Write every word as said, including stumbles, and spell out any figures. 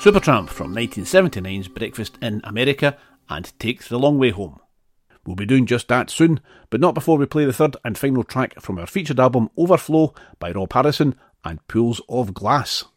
Supertramp from nineteen seventy-nine's Breakfast in America and Take the Long Way Home. We'll be doing just that soon, but not before we play the third and final track from our featured album Overflow by Rob Harrison and Pools of Glass.